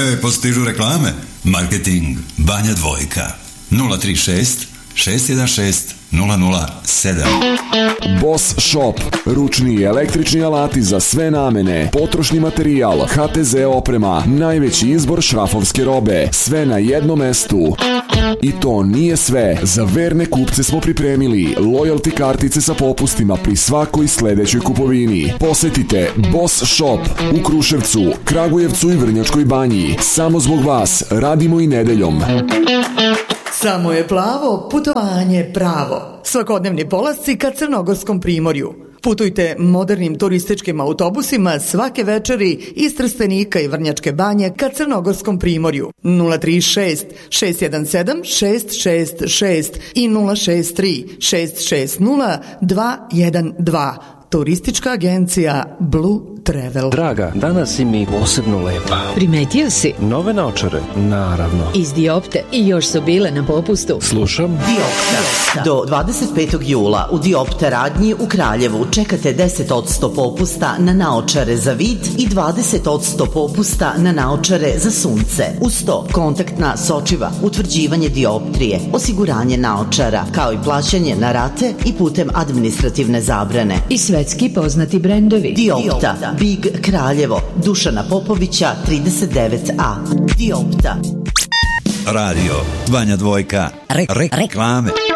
Postižu reklame. Marketing Banja Dvojka. 036 616 007. Boss Shop. Ručni i električni alati za sve namene. Potrošni materijal. HTZ oprema. Najveći izbor šrafovske robe. Sve na jednom mestu. I to nije sve. Za verne kupce smo pripremili loyalty kartice sa popustima pri svakoj sledećoj kupovini. Posetite Boss Shop u Kruševcu, Kragujevcu i Vrnjačkoj Banji. Samo zbog vas radimo i nedeljom. Samo je plavo, putovanje pravo. Svakodnevni polasci ka Crnogorskom primorju. Putujte modernim turističkim autobusima svake večeri iz Trstenika i Vrnjačke Banje ka Crnogorskom primorju. 036 617 666 i 063 660 212. Turistička agencija Blue Travel. Draga, danas si mi posebno lepa. Primetio si? Nove naočare, naravno. Iz Diopte i još su bile na popustu. Slušam. Diopta. Do 25. jula u Diopta radnji u Kraljevu čekate 10% popusta na naočare za vid i 20% popusta na naočare za sunce. Uz to kontaktna sočiva, utvrđivanje dioptrije, osiguranje naočara, kao i plaćanje na rate i putem administrativne zabrane. I svetski poznati brendovi. Diopta, Big Kraljevo, Dušana Popovića 39A. Diopta. Radio Banja Dvojka. Reklame.